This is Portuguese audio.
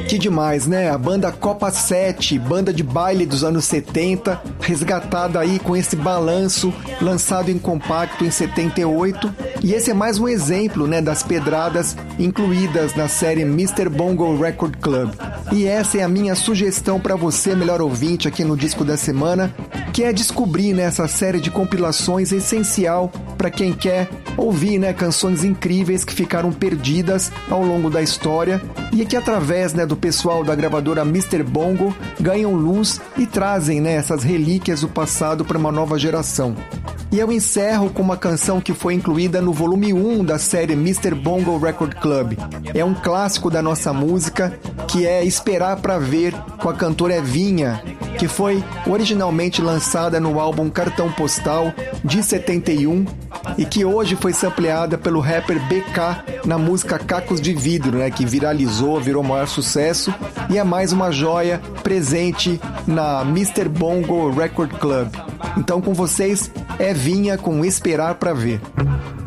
Que demais, né? A banda Copa 7, banda de baile dos anos 70, resgatada aí com esse balanço, lançado em compacto em 78. E esse é mais um exemplo, né, das pedradas incluídas na série Mr. Bongo Record Club. E essa é a minha sugestão para você, melhor ouvinte, aqui no Disco da Semana, que é descobrir, né, essa série de compilações essencial para quem quer ouvir, né, canções incríveis que ficaram perdidas ao longo da história e que através, né, do pessoal da gravadora Mr. Bongo ganham luz e trazem, né, essas relíquias do passado para uma nova geração. E eu encerro com uma canção que foi incluída no volume 1 da série Mr. Bongo Record Club. É um clássico da nossa música, que é Esperar Pra Ver, com a cantora Evinha, que foi originalmente lançada no álbum Cartão Postal, de 71, e que hoje foi sampleada pelo rapper BK na música Cacos de Vidro, né, que viralizou, virou maior sucesso, e é mais uma joia presente na Mr. Bongo Record Club. Então com vocês, Evinha com Esperar Pra Ver.